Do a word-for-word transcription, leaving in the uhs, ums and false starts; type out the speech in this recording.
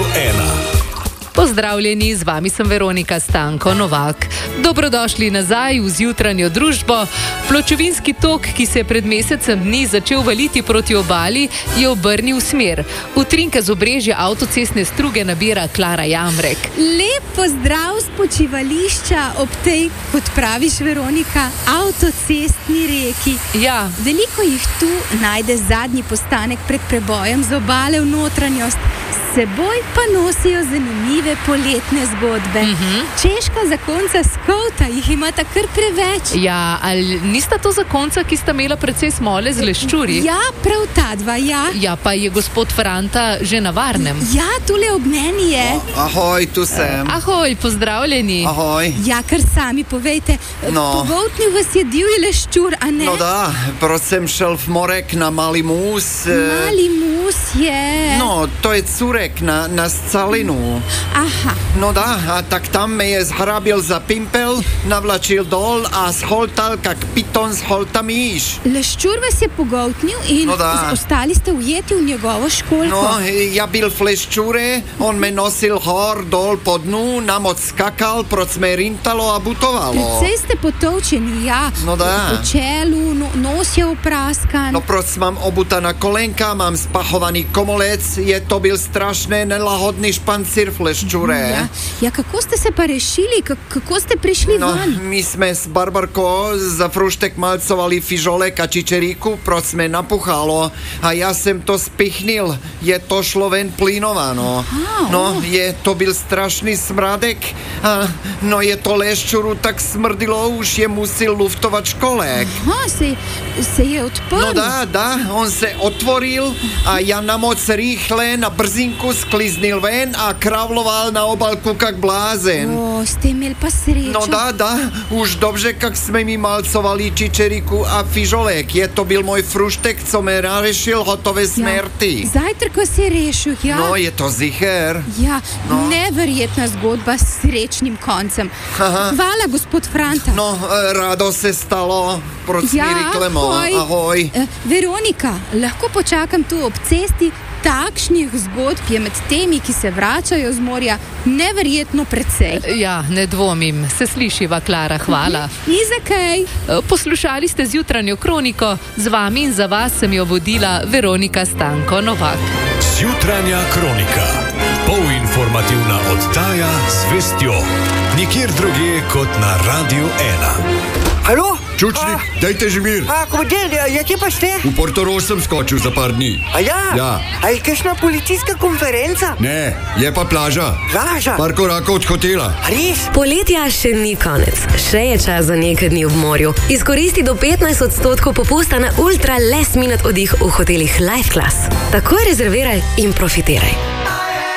ena. Pozdravljeni, z vami sem Veronika Stanko Novak. Dobrodošli nazaj v zjutranjo družbo. Pločevinski tok, ki se je pred mesecem dni začel valiti proti obali, je obrnil smer. Utrinke z obrežja avtocestne struge nabira Klara Jamrek. Lep pozdrav z počivališča ob tej, kot praviš Veronika, avtocestni reki. Ja. Veliko jih tu najde zadnji postanek pred prebojem z obale v notranjost. S seboj pa nosijo zanimive poletne zgodbe. Mhm. Češka zakonca Skouta jih imata kar preveč. Ja, ali nista to zakonca, ki sta imela precej smole z leščuri? Ja, prav ta dva, ja. Ja, pa je gospod Franta že na varnem. Ja, tule ob meni je. Ahoj, tu sem. Ahoj, pozdravljeni. Ahoj. Ja, kar sami povejte. No. Pogoltnil vas je divji leščur, a ne? No da, proč jsem šel v Morek na Malý Mús. Malý Mús je... No, to je Curek na, na Scalinu. Aha. No da, a tak tam me je zhrabil za pimpel, navlačil dol a scholtal, kak piton scholta míš. Leščur vas je pogoltnil in No da. ostali ste ujeti v njegovo školjko. No, ja bil v leščure, on me nosil hor, dol po dnu, na moc skakal, proč me rintalo a butovalo. Precej ste potovčeni, ja. No da. Po čelu, no, nos je upraskan. No proč mám obutaná kolenka, mám spachovaný komolec, je to byl strašné nelahodný špancír v leščure. Ja, ja, kako ste se pa rešili? K- kako ste prišli No, ven? my sme s Barbarkou za fruštek malcovali fižolek a čičeríku, proč sme napuchalo a ja sem to spichnil, je to šlo ven plynovano. Aha, No, o. je to byl strašný smradek a no je to leščuru tak smrdilo, už je musil luftovat školek. Aha, se, se je odprl. No da, da, on se otvoril a ja na moc rýchle na brzinku skliznil ven a kravloval na obalku kak blázen. O, ste imeli pa srečo. No da, da, už dobře, kak jsme mi malcovali čičeriku a fižolek. Je to byl můj fruštek, co me narešil hotové smrti. Zajtrk vas je rešil, ja. No, je to zicher. Ja, No. neverjetna zgodba s srečnim koncem. Aha. Hvala, gospod Franta. No, e, rado se stalo, proč Ja, mi riklemo. ahoj. Ahoj. Eh, Veronika, lahko počakam tu ob cesti? Takšnih zgodb je med temi, ki se vračajo z morja, neverjetno precej. Ja, ne dvomim. Se slišiva, Klara, hvala. Ni za kaj. Poslušali ste zjutranjo kroniko, z vami in za vas sem jo vodila Veronika Stanko Novak. Zjutranja kronika. Polinformativna oddaja z vestjo. Nikjer drugje kot na Radiu ena. Halo? Čučnik, dajte že mir. A, komandant, ja, kje pa ste? V Portorož sem skočil za par dni. A ja? Ja. A je kakšna policijska konferenca? Ne, je pa plaža. Plaža? Par korakov od hotela. A res? Poletja še ni konec, še je čas za nekaj dni v morju. Izkoristi do petnajst odstotkov popusta na ultra last minute oddih v hotelih Life Class. Takoj rezerviraj in profitiraj.